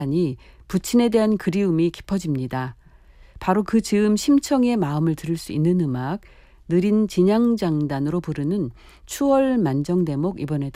하니 부친에 대한 그리움이 깊어집니다. 바로 그 즈음 심청이의 마음을 들을 수 있는 음악, 느린 진양장단으로 부르는 추월 만정대목 이번에